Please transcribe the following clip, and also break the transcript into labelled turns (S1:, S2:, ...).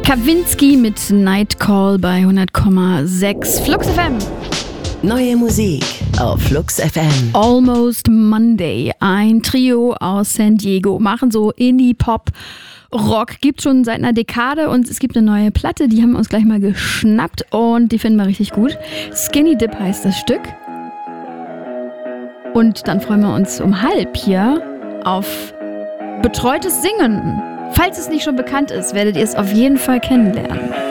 S1: Kavinsky mit Nightcall bei 100,6 Flux FM.
S2: Neue Musik auf Flux FM.
S1: Almost Monday, ein Trio aus San Diego, machen so Indie-Pop. Rock gibt schon seit einer Dekade und es gibt eine neue Platte, die haben wir uns gleich mal geschnappt und die finden wir richtig gut. Skinny Dip heißt das Stück. Und dann freuen wir uns um 12 hier auf betreutes Singen. Falls es nicht schon bekannt ist, werdet ihr es auf jeden Fall kennenlernen.